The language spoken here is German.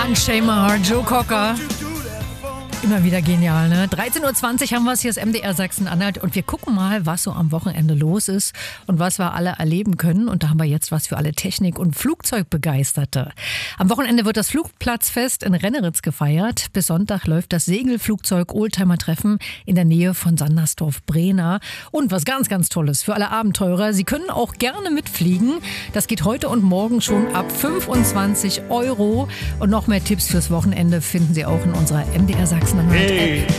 Unshamer, Joe Cocker. Immer wieder genial, ne? 13.20 Uhr haben wir es, hier ist MDR Sachsen-Anhalt und wir gucken mal, was so am Wochenende los ist und was wir alle erleben können. Und da haben wir jetzt was für alle Technik- und Flugzeugbegeisterte. Am Wochenende wird das Flugplatzfest in Renneritz gefeiert. Bis Sonntag läuft das Segelflugzeug-Oldtimer-Treffen in der Nähe von Sandersdorf-Brena. Und was ganz, ganz Tolles für alle Abenteurer. Sie können auch gerne mitfliegen. Das geht heute und morgen schon ab 25 €. Und noch mehr Tipps fürs Wochenende finden Sie auch in unserer MDR Sachsen-Anhalt-App.